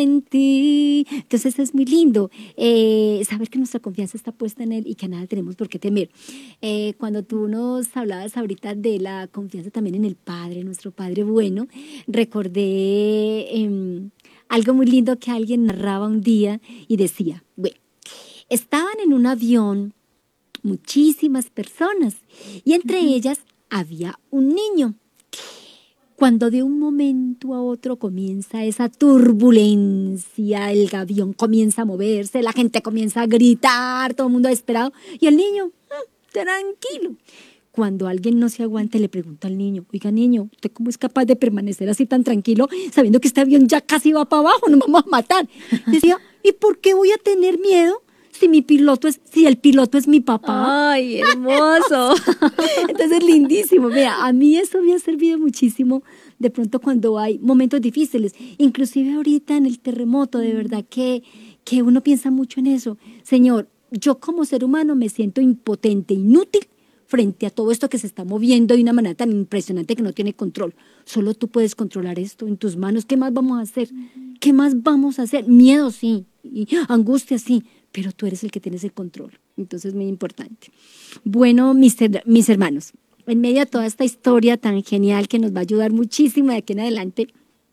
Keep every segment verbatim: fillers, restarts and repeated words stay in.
en ti. Entonces es muy lindo eh, saber que nuestra confianza está puesta en Él y que a nada tenemos por qué temer. Eh, cuando tú nos hablabas ahorita de la confianza también en el Padre, nuestro Padre bueno, recordé eh, algo muy lindo que alguien narraba un día y decía, bueno, estaban en un avión muchísimas personas y entre ellas había un niño. Cuando de un momento a otro comienza esa turbulencia, el avión comienza a moverse, la gente comienza a gritar, todo el mundo desesperado, y el niño, mm, tranquilo. Cuando alguien no se aguanta, le pregunta al niño, oiga niño, ¿usted cómo es capaz de permanecer así tan tranquilo, sabiendo que este avión ya casi va para abajo, nos vamos a matar? Decía, ¿y por qué voy a tener miedo? Si mi piloto es, si el piloto es mi papá. ¡Ay, hermoso! Entonces, lindísimo. Mira, a mí eso me ha servido muchísimo de pronto cuando hay momentos difíciles. Inclusive ahorita en el terremoto, de verdad que, que uno piensa mucho en eso. Señor, yo como ser humano me siento impotente, inútil frente a todo esto que se está moviendo de una manera tan impresionante que no tiene control. Solo tú puedes controlar esto en tus manos. ¿Qué más vamos a hacer? ¿Qué más vamos a hacer? Miedo, sí. Y angustia, sí. Pero tú eres el que tienes el control. Entonces es muy importante. Bueno, mis, mis hermanos, en medio de toda esta historia tan genial que nos va a ayudar muchísimo de aquí en adelante,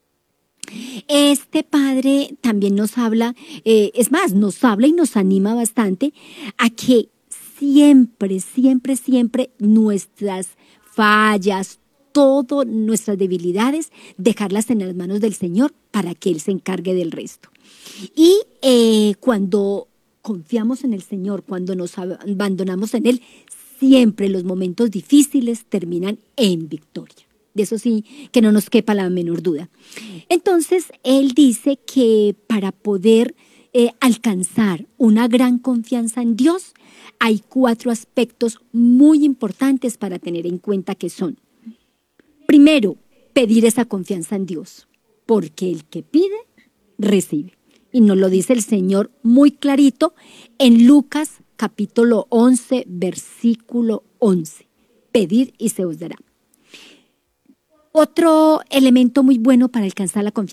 este padre también nos habla, eh, es más, nos habla y nos anima bastante a que siempre, siempre, siempre nuestras fallas, todas nuestras debilidades, dejarlas en las manos del Señor para que Él se encargue del resto. Y eh, cuando confiamos en el Señor, cuando nos abandonamos en Él, siempre los momentos difíciles terminan en victoria. De eso sí, que no nos quepa la menor duda. Entonces, Él dice que para poder eh, alcanzar una gran confianza en Dios, hay cuatro aspectos muy importantes para tener en cuenta que son. Primero, pedir esa confianza en Dios, porque el que pide, recibe. Y nos lo dice el Señor muy clarito en Lucas capítulo once, versículo once. Pedid y se os dará. Otro elemento muy bueno para alcanzar la confianza